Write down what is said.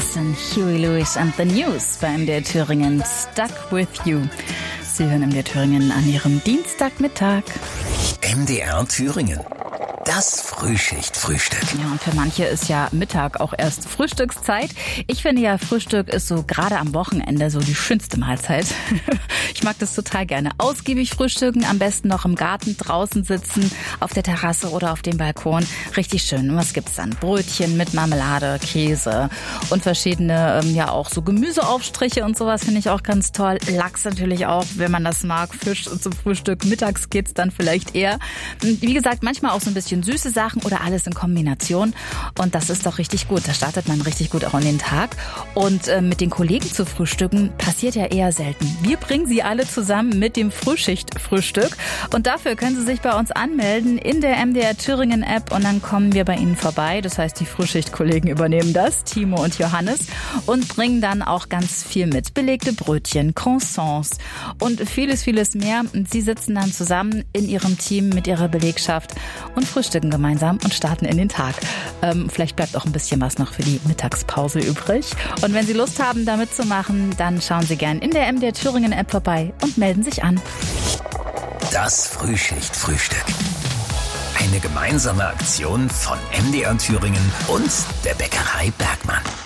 Das sind Huey Lewis and the News bei MDR Thüringen. Stuck with you. Sie hören MDR Thüringen an Ihrem Dienstagmittag. MDR Thüringen. Das Frühschicht-Frühstück. Ja, und für manche ist ja Mittag auch erst Frühstückszeit. Ich finde ja, Frühstück ist so gerade am Wochenende so die schönste Mahlzeit. Ich mag das total gerne. Ausgiebig frühstücken, am besten noch im Garten draußen sitzen, auf der Terrasse oder auf dem Balkon. Richtig schön. Und was gibt's dann? Brötchen mit Marmelade, Käse und verschiedene, ja auch so Gemüseaufstriche und sowas finde ich auch ganz toll. Lachs natürlich auch, wenn man das mag. Fisch zum Frühstück. Mittags geht's dann vielleicht eher. Wie gesagt, manchmal auch so ein bisschen süße Sachen oder alles in Kombination. Und das ist doch richtig gut. Da startet man richtig gut auch in den Tag. Und mit den Kollegen zu frühstücken passiert ja eher selten. Wir bringen Sie alle zusammen mit dem Frühschicht-Frühstück. Und dafür können Sie sich bei uns anmelden in der MDR Thüringen App und dann kommen wir bei Ihnen vorbei. Das heißt, die Frühschicht-Kollegen übernehmen das, Timo und Johannes, und bringen dann auch ganz viel mit. Belegte Brötchen, Croissants und vieles, vieles mehr. Und Sie sitzen dann zusammen in Ihrem Team mit Ihrer Belegschaft und frühstücken gemeinsam und starten in den Tag. Vielleicht bleibt auch ein bisschen was noch für die Mittagspause übrig. Und wenn Sie Lust haben, da mitzumachen, dann schauen Sie gern in der MDR Thüringen App vorbei und melden sich an. Das Frühschicht-Frühstück. Eine gemeinsame Aktion von MDR Thüringen und der Bäckerei Bergmann.